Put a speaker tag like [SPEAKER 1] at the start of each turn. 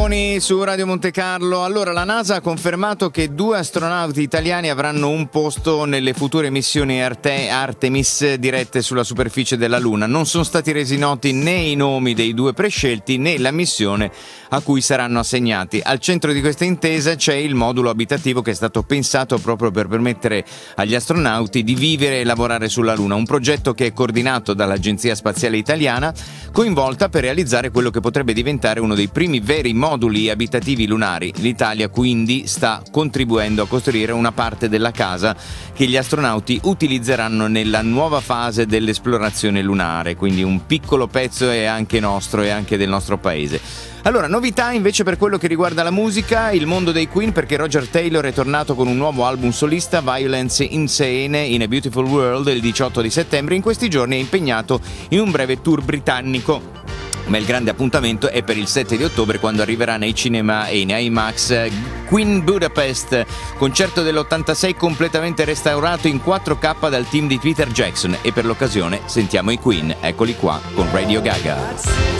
[SPEAKER 1] Tony su Radio Monte Carlo. Allora, la NASA ha confermato che 2 astronauti italiani avranno un posto nelle future missioni Artemis dirette sulla superficie della Luna. Non sono stati resi noti né i nomi dei 2 prescelti né la missione a cui saranno assegnati. Al centro di questa intesa c'è il modulo abitativo che è stato pensato proprio per permettere agli astronauti di vivere e lavorare sulla Luna, un progetto che è coordinato dall'Agenzia Spaziale Italiana, coinvolta per realizzare quello che potrebbe diventare uno dei primi veri moduli abitativi lunari. L'Italia quindi sta contribuendo a costruire una parte della casa che gli astronauti utilizzeranno nella nuova fase dell'esplorazione lunare, quindi un piccolo pezzo è anche nostro e anche del nostro paese. Allora, novità invece per quello che riguarda la musica, il mondo dei Queen, perché Roger Taylor è tornato con un nuovo album solista, Violence Insane in a Beautiful World, il 18 di settembre. In questi giorni è impegnato in un breve tour britannico. Ma il grande appuntamento è per il 7 di ottobre, quando arriverà nei cinema e in IMAX Queen Budapest, concerto dell'86 completamente restaurato in 4K dal team di Peter Jackson, e per l'occasione sentiamo i Queen, eccoli qua con Radio Gaga.